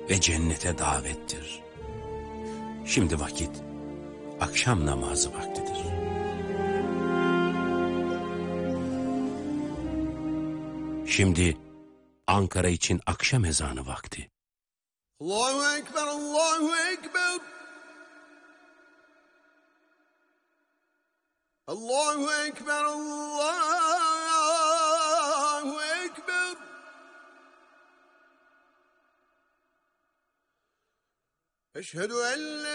ve cennete davettir. Şimdi vakit akşam namazı vaktidir. Şimdi Ankara için akşam ezanı vakti. Allahu Ekber, Allahu Ekber. Allahu Ekber, Allahu Ekber. Eşhedü en la